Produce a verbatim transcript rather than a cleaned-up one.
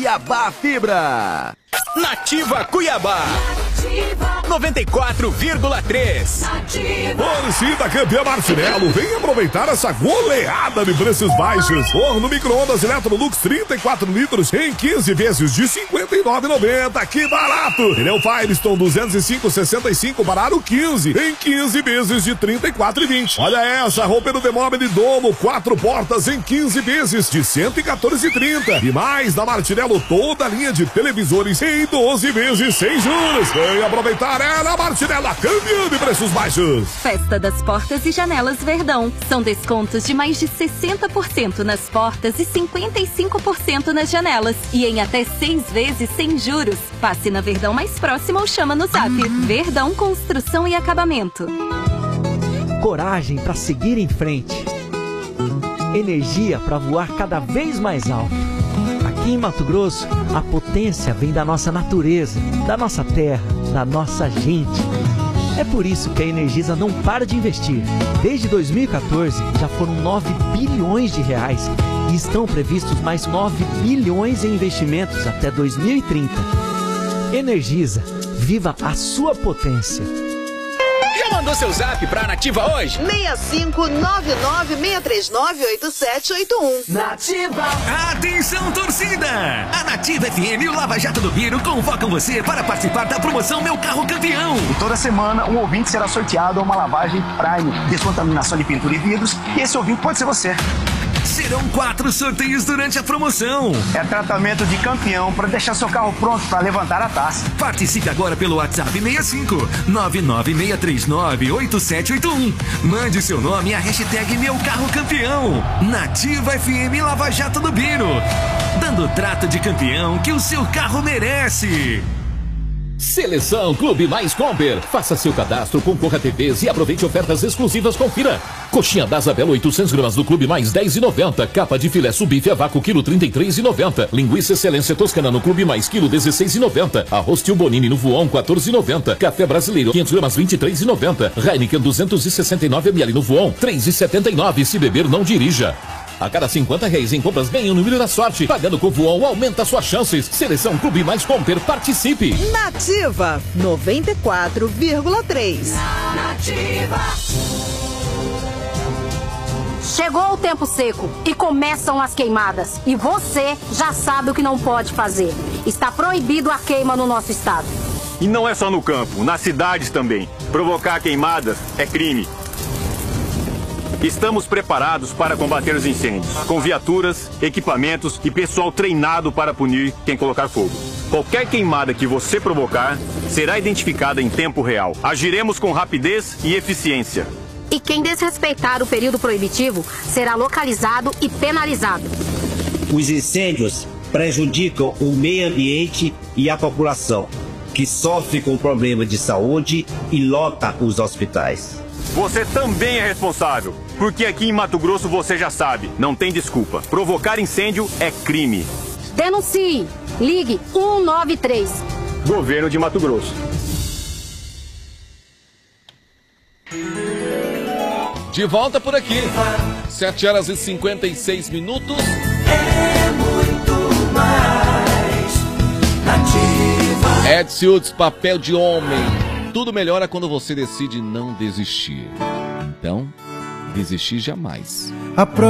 Cuiabá Fibra. Nativa Cuiabá. noventa e quatro vírgula três. Torcida campeã Martinello, vem aproveitar essa goleada de preços baixos. Forno micro-ondas Electrolux trinta e quatro litros em quinze vezes de cinquenta e nove reais e noventa centavos. Que barato! Pneu Firestone duzentos e cinco, sessenta e cinco, barato quinze em quinze vezes de trinta e quatro reais e vinte centavos. Olha essa, roupeiro de móvel Domo, quatro portas em quinze vezes de cento e quatorze reais e trinta centavos. E mais na Martinello, toda a linha de televisores em doze vezes sem juros. Vem aproveitar, é na Martinello, campeã de preços baixos. Festa das Portas e Janelas Verdão. São descontos de mais de sessenta por cento nas portas e cinquenta e cinco por cento nas janelas. E em até seis vezes sem juros. Passe na Verdão mais próxima ou chama no Zap. Verdão Construção e Acabamento. Coragem para seguir em frente. Energia para voar cada vez mais alto. Aqui em Mato Grosso, a potência vem da nossa natureza, da nossa terra, da nossa gente. É por isso que a Energisa não para de investir. Desde dois mil e quatorze, já foram nove bilhões de reais e estão previstos mais nove bilhões em investimentos até dois mil e trinta. Energisa, viva a sua potência. Já mandou seu zap pra Nativa hoje? seis cinco nove nove, seis três nove, oito sete oito um. Nativa! Atenção, torcida! A Nativa F M e o Lava Jato do Biro convocam você para participar da promoção Meu Carro Campeão. E toda semana um ouvinte será sorteado a uma lavagem Prime, descontaminação de pintura e vidros, e esse ouvinte pode ser você. Serão quatro sorteios durante a promoção. É tratamento de campeão para deixar seu carro pronto para levantar a taça. Participe agora pelo WhatsApp seis cinco nove nove seis três nove oito sete oito um. Mande seu nome e a hashtag Meu Carro Campeão. Nativa F M Lava Jato do Biro. Dando trato de campeão que o seu carro merece. Seleção Clube Mais Comper. Faça seu cadastro, concorra a T Vs e aproveite ofertas exclusivas. Confira. Coxinha da Isabela oitocentos gramas do Clube Mais dez e noventa. Capa de filé subife a vácuo quilo trinta e três e noventa. Linguiça Excelência Toscana no Clube Mais quilo dezesseis e noventa. Arroz Tio Bonini no Voon quatorze e noventa. Café Brasileiro quinhentos gramas vinte e três e noventa. Heineken duzentos e sessenta e nove mililitros no Voon três e setenta e nove. Se beber não dirija. A cada cinquenta reais em compras bem o número da sorte. Pagando com o Voon aumenta suas chances. Seleção Clube Mais Comper, participe. Nativa noventa e quatro vírgula três. Nativa. Chegou o tempo seco e começam as queimadas. E você já sabe o que não pode fazer. Está proibido a queima no nosso estado. E não é só no campo, nas cidades também. Provocar queimadas é crime. Estamos preparados para combater os incêndios, com viaturas, equipamentos e pessoal treinado para punir quem colocar fogo. Qualquer queimada que você provocar será identificada em tempo real. Agiremos com rapidez e eficiência. E quem desrespeitar o período proibitivo será localizado e penalizado. Os incêndios prejudicam o meio ambiente e a população, que sofre com problemas de saúde e lota os hospitais. Você também é responsável, porque aqui em Mato Grosso você já sabe, não tem desculpa. Provocar incêndio é crime. Denuncie! Ligue um nove três. Governo de Mato Grosso. De volta por aqui. sete horas e cinquenta e seis minutos. É muito mais. Nativa. Edson Hudson, papel de homem. Tudo melhora quando você decide não desistir. Então, desistir jamais.